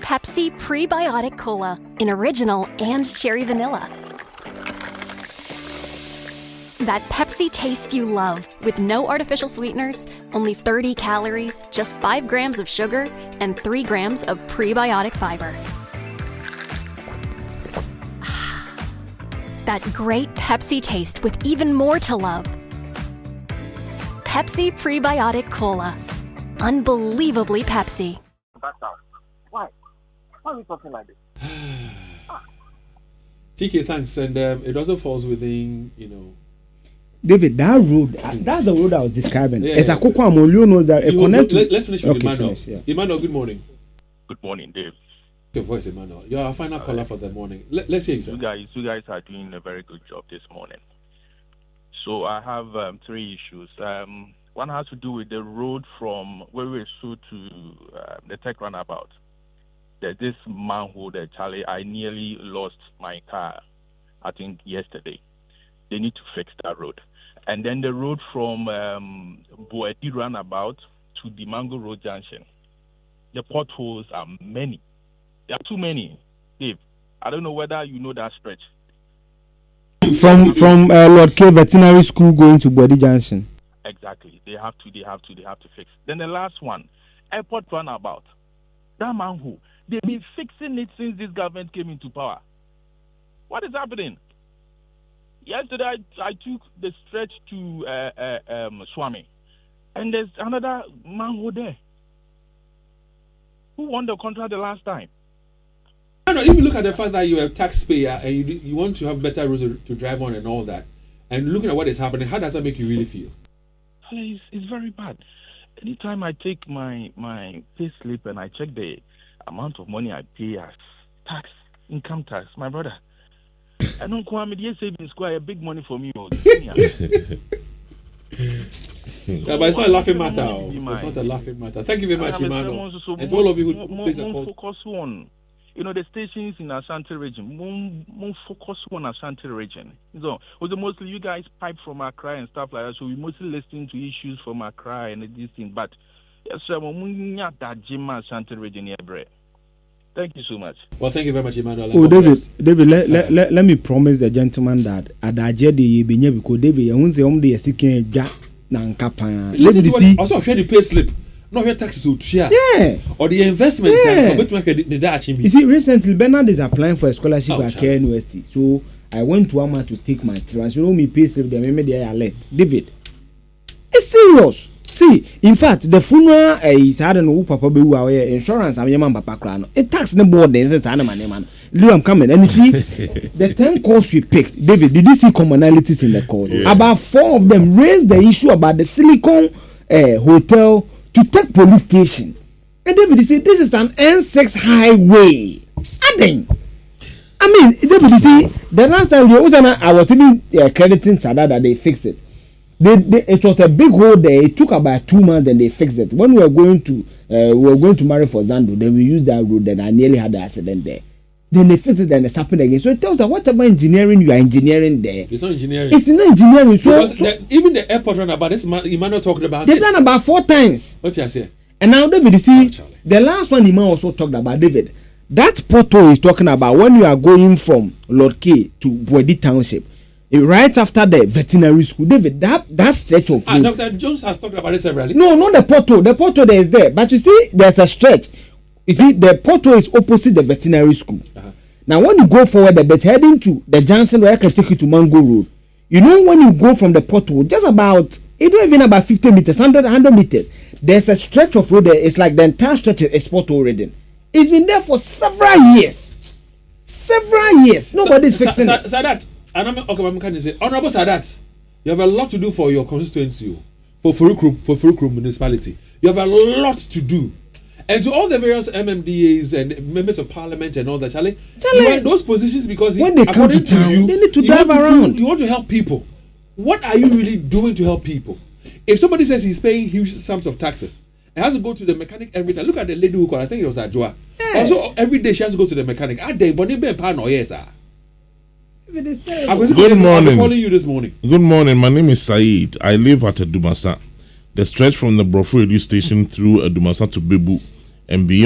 Pepsi Prebiotic Cola in original and cherry vanilla. That Pepsi taste you love, with no artificial sweeteners, only 30 calories, just 5 grams of sugar, and 3 grams of prebiotic fiber. That great Pepsi taste with even more to love. Pepsi Prebiotic Cola. Unbelievably Pepsi. Why? Why are we talking like this? TK, thanks. And it also falls within, David, that road, that's the road I was describing. Yeah, it's a cocoa you know that let's finish with Emmanuel. Finish, yeah. Emmanuel, good morning. Good morning, Dave. Your voice, Emmanuel. You're our final caller for the morning. Let's hear you, sir. You guys are doing a very good job this morning. So I have 3 issues. One has to do with the road from where we to the tech runabout. There's this manhole there, Charlie. I nearly lost my car, I think, yesterday. They need to fix that road. And then the road from Boedi runabout to the Mango Road Junction. The potholes are many. There are too many, Dave. I don't know whether you know that stretch. From Lord K Veterinary School going to Boedi Junction. Exactly. They have to fix. Then the last one, airport runabout. That manhole. They've been fixing it since this government came into power. What is happening? Yesterday, I took the stretch to Swami, and there's another manhole there. Who won the contract the last time? No, if you look at the fact that you're a taxpayer and you want to have better roads to drive on and all that, and looking at what is happening, how does that make you really feel? It's very bad. Anytime I take my pay slip and I check the amount of money I pay as tax, income tax, my brother, I don't come with the savings square, big money for me. Yeah, but it's not a laughing matter. It's not a laughing matter. Thank you very much, Emmanuel. And to all of you who please focus on, the stations in Ashanti region. More focus on Ashanti region. So, mostly you guys pipe from Accra and stuff like that. So we mostly listen to issues from Accra and this thing. But yes, sir, that Jima Ashanti region here. Thank you so much. Well, thank you very much, Emmanuel. Oh, David, let me promise the gentleman that at the Ajedi Benye because David, you won't say the seeking ja nankapa. Listen to what also hear the pay slip. Not your taxes to share. Yeah. Or the investment. Yeah. You see, recently Bernard is applying for a scholarship at Care University. So I went to Ama to take my trans. You know me pay slip. They made the alert. David, it's serious. See, in fact, the funeral is I don't know papa be who insurance. I'm your man papa crano. A tax the board then says I'm man. I'm coming and you see the 10 calls we picked. David, did you see commonalities in the calls? Yeah. About 4 of them raised the issue about the Silicon hotel to take police station. And David, you see, this is an N6 highway. David, you see, the last time I was even crediting Sada that they fixed it. It was a big hole there. It took about 2 months, then they fixed it. When we were going to marry for Zando, then we used that road, and I nearly had the accident there. Then they fixed it, and it's happened again. So it tells us whatever engineering you are engineering there. It's not engineering. It's not engineering. So even the airport runabout, this Emmanuel talked about. They've done about 4 times. What you say? And now David, you see, the last one Emmanuel also talked about, David. That portal is talking about when you are going from Lord K to Boedi Township. Right after the veterinary school, David, that stretch of road. Dr. Jones has talked about it severally. No, not the portal. The portal there is there, but you see, there's a stretch. You see, the portal is opposite the veterinary school. Now, when you go forward, but heading to the junction where I can take you to Mango Road, you know, when you go from the portal, just about, it don't even about 50 meters, 100 meters, there's a stretch of road there. It's like the entire stretch is portal ridden. It's been there for several years. Nobody's fixing it. Sadat. And I'm going to say, Honorable Sadat, you have a lot to do for your constituency, for Furukrum municipality. You have a lot to do. And to all the various MMDAs and members of parliament and all that, Charlie, you are in those positions because when they come to town, they need to drive around. You want to help people. What are you really doing to help people? If somebody says he's paying huge sums of taxes, he has to go to the mechanic every time. Look at the lady who called, I think it was Ajua. Yeah. Also, every day she has to go to the mechanic. Good morning. I'm calling you this morning. Good morning. My name is Saeed. I live at Dumasa. The stretch from the Brofo radio station through Dumasa to Bebu and beyond.